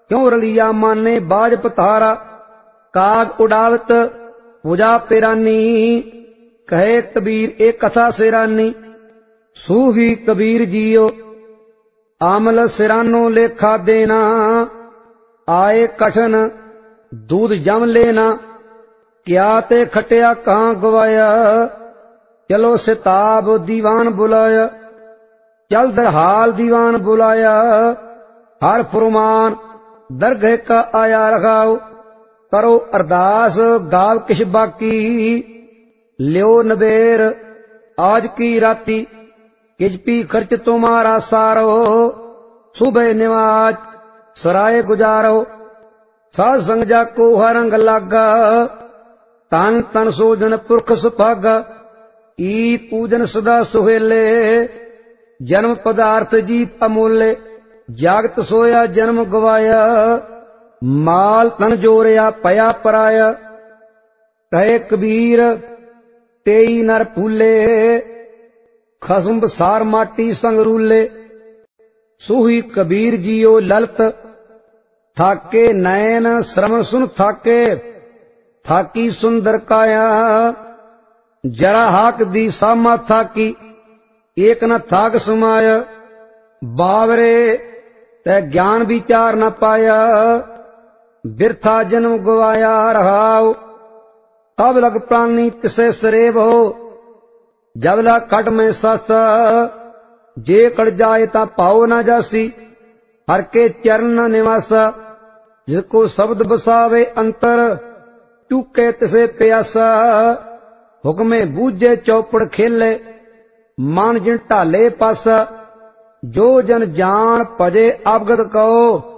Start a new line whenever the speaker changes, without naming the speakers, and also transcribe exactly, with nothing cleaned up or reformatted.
क्यों रलिया माने बाज पतारा। काग उड़ावत पूजा पेरानी, कहे कबीर एक कथा सिरानी। सूही कबीर जियो आमल सिरानो लेखा देना, आए कठन दूध जम लेना। क्या ते खटिया कहाँ गवाया, चलो सिताब दीवान बुलाया। चल दरहाल दीवान बुलाया, हर फुरमान दरगह का आया रखाओ। करो अरदास गाव किश बाकी, लियो नबेर आज की राती। किस पी खर्च तुम्हारा सारो, सुबह निवाज सराय गुजारो। साध संग जाको हरंग लागा, तन तन सोजन पुरख सुभागा। ई पूजन सदा सुहेले, जन्म पदार्थ जीत अमूल्य। जागत सोया जन्म गवाया, माल तन जोरिया पया पराया। कहे कबीर तेई नर फूले, खसम बसार माटी संग रूले। सूही कबीर जियो ललत, थाके नैन श्रवण सुन थाके। थाकी सुंदर काया, जरा हाक दी सामा थाकी। एक न थाक समाया, बावरे तै ज्ञान विचार न पाया। बिरथा जन्म गवाया रहाओ, तब लग प्राणी तिसे सरेब हो। जब लग खट में सस, जे कड़ जाए ता पाओ न जासी। हर के चरण न निवासा, जिसको शब्द बसावे अंतर। चूके तिसे प्यासा, हुक्मे बूझे चौपड़ खेले। मान जिन ढाले पासा, जो जन जान भजे अवगत कहो।